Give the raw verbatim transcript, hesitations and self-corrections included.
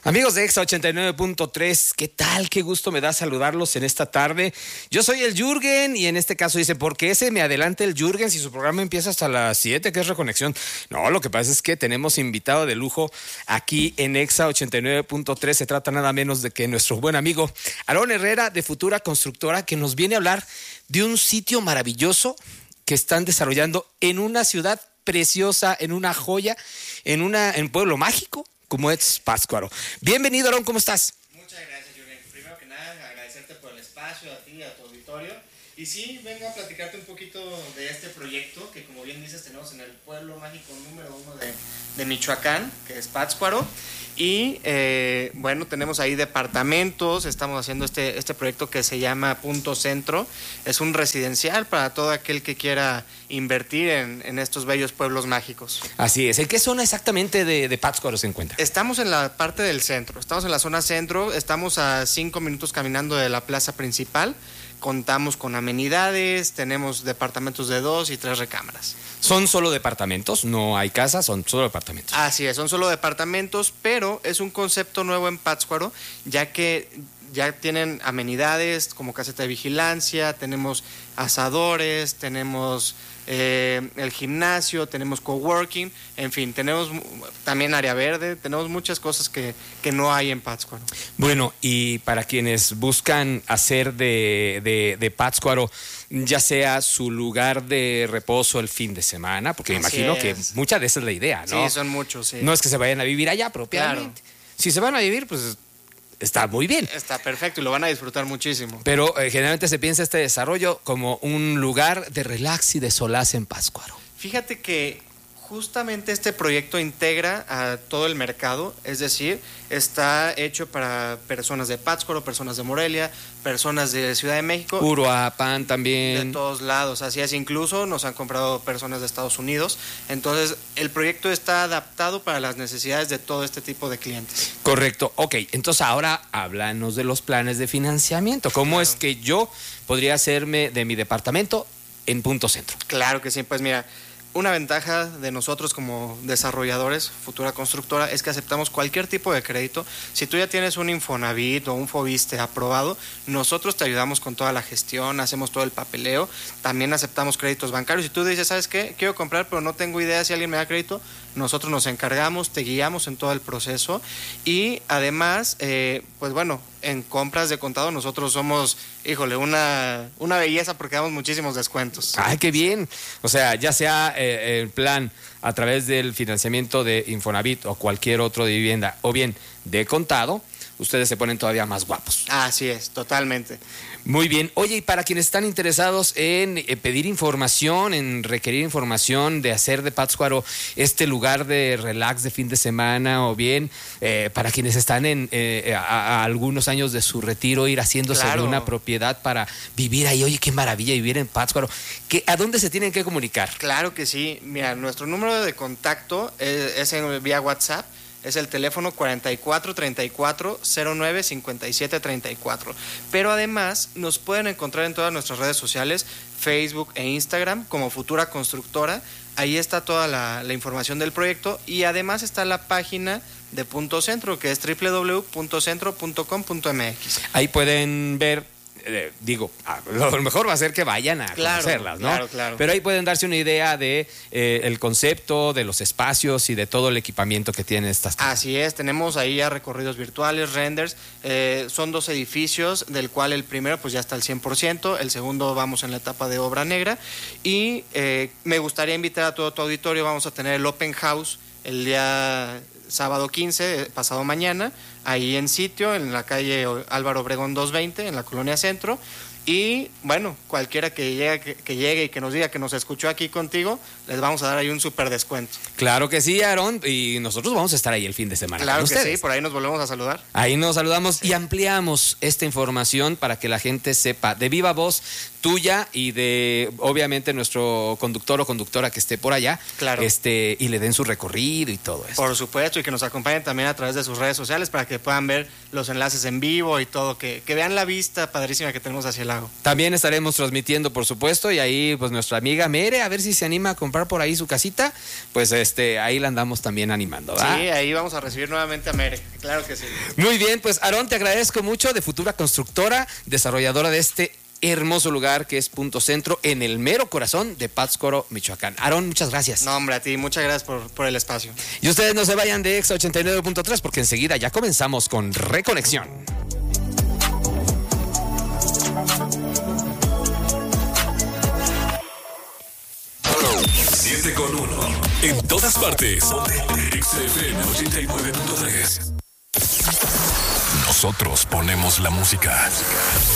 Amigos de Exa ochenta y nueve punto tres, ¿qué tal? Qué gusto me da saludarlos en esta tarde. Yo soy el Jürgen y en este caso dice, ¿por qué se me adelanta el Jürgen si su programa empieza hasta las siete, que es Reconexión? No, lo que pasa es que tenemos invitado de lujo aquí en Exa ochenta y nueve punto tres. Se trata nada menos de que nuestro buen amigo Aarón Herrera de Futura Constructora, que nos viene a hablar de un sitio maravilloso que están desarrollando en una ciudad preciosa, en una joya, en, una, en un pueblo mágico como es Pátzcuaro. Bienvenido, Aarón, ¿cómo estás? Muchas gracias, Jürgen. Primero que nada, agradecerte por el espacio, a ti y a tu auditorio. Y sí, vengo a platicarte un poquito de este proyecto que, como bien dices, tenemos en el pueblo mágico número uno de, de Michoacán, que es Pátzcuaro. Y eh, bueno, tenemos ahí departamentos, estamos haciendo este, este proyecto que se llama Punto Centro. Es un residencial para todo aquel que quiera invertir en, en estos bellos pueblos mágicos. Así es. ¿En qué zona exactamente de, de Pátzcuaro se encuentra? Estamos en la parte del centro, estamos en la zona centro, estamos a cinco minutos caminando de la plaza principal. Contamos con amenidades, tenemos departamentos de dos y tres recámaras. ¿Son solo departamentos? ¿No hay casas? ¿Son solo departamentos? Así es, son solo departamentos, pero es un concepto nuevo en Pátzcuaro, ya que ya tienen amenidades como caseta de vigilancia, tenemos asadores, tenemos eh, el gimnasio, tenemos coworking, en fin, tenemos también área verde, tenemos muchas cosas que, que no hay en Pátzcuaro. Bueno, y para quienes buscan hacer de, de, de Pátzcuaro ya sea su lugar de reposo el fin de semana, porque me imagino que mucha de esa es la idea, ¿no? Sí, son muchos, sí. No es que se vayan a vivir allá propiamente. Claro. Si se van a vivir, pues está muy bien. Está perfecto y lo van a disfrutar muchísimo. Pero eh, generalmente se piensa este desarrollo como un lugar de relax y de solaz en Pátzcuaro. Fíjate que justamente este proyecto integra a todo el mercado, es decir, está hecho para personas de Pátzcuaro, personas de Morelia, personas de Ciudad de México. Uruapan también. De todos lados, así es, incluso nos han comprado personas de Estados Unidos. Entonces, el proyecto está adaptado para las necesidades de todo este tipo de clientes. Correcto, ok, entonces ahora háblanos de los planes de financiamiento. ¿Cómo claro. es que yo podría hacerme de mi departamento en Punto Centro? Claro que sí, pues mira, una ventaja de nosotros como desarrolladores, Futura Constructora, es que aceptamos cualquier tipo de crédito. Si tú ya tienes un Infonavit o un Fobiste aprobado, nosotros te ayudamos con toda la gestión, hacemos todo el papeleo, también aceptamos créditos bancarios. Si tú dices, ¿sabes qué? Quiero comprar, pero no tengo idea si alguien me da crédito, nosotros nos encargamos, te guiamos en todo el proceso y además, eh, pues bueno, en compras de contado nosotros somos, híjole, una, una belleza porque damos muchísimos descuentos. ¡Ay, qué bien! O sea, ya sea eh, el plan a través del financiamiento de Infonavit o cualquier otro de vivienda o bien de contado, ustedes se ponen todavía más guapos. Así es, totalmente. Muy bien. Oye, y para quienes están interesados en eh, pedir información, en requerir información de hacer de Pátzcuaro este lugar de relax de fin de semana o bien eh, para quienes están en eh, a, a algunos años de su retiro, ir haciéndose claro. de una propiedad para vivir ahí. Oye, qué maravilla vivir en Pátzcuaro. ¿Qué, ¿A dónde se tienen que comunicar? Claro que sí. Mira, nuestro número de contacto es, es en, vía WhatsApp. Es el teléfono cuarenta y cuatro treinta y cuatro cero nueve cincuenta y siete treinta y cuatro. Pero además nos pueden encontrar en todas nuestras redes sociales, Facebook e Instagram como Futura Constructora. Ahí está toda la, la información del proyecto y además está la página de Punto Centro, que es doble u doble u doble u punto centro punto com punto m x. Ahí pueden ver. Eh, digo, a lo mejor va a ser que vayan a claro, conocerlas, ¿no? Claro, claro. Pero ahí pueden darse una idea de eh, el concepto, de los espacios y de todo el equipamiento que tienen estas tiendas. Así es, tenemos ahí ya recorridos virtuales, renders, eh, son dos edificios, del cual el primero pues ya está al cien por ciento, el segundo vamos en la etapa de obra negra y eh, me gustaría invitar a todo tu auditorio, vamos a tener el Open House el día sábado quince, pasado mañana, ahí en sitio, en la calle Álvaro Obregón doscientos veinte, en la Colonia Centro. Y bueno, cualquiera que llegue, que, que llegue y que nos diga que nos escuchó aquí contigo, les vamos a dar ahí un súper descuento. Claro que sí, Aarón, y nosotros vamos a estar ahí el fin de semana. Claro con que ustedes. Sí, por ahí nos volvemos a saludar. Ahí nos saludamos sí. y ampliamos esta información para que la gente sepa de viva voz tuya y de obviamente nuestro conductor o conductora que esté por allá, claro. este y le den su recorrido y todo eso. Por supuesto, y que nos acompañen también a través de sus redes sociales para que puedan ver los enlaces en vivo y todo, que, que vean la vista padrísima que tenemos hacia el lago. También estaremos transmitiendo, por supuesto, y ahí pues nuestra amiga Mere, a ver si se anima a comprar por ahí su casita, pues este ahí la andamos también animando, ¿verdad? Sí, ahí vamos a recibir nuevamente a Mere, claro que sí. Muy bien, pues Aarón, te agradezco mucho, de Futura Constructora, desarrolladora de este hermoso lugar que es Punto Centro, en el mero corazón de Pátzcuaro, Michoacán. Aarón, muchas gracias. No, hombre, a ti, muchas gracias por, por el espacio. Y ustedes no se vayan de Exa ochenta y nueve punto tres porque enseguida ya comenzamos con Reconexión. siete con uno. En todas partes. Exa F M ochenta y nueve punto tres. Nosotros ponemos la música.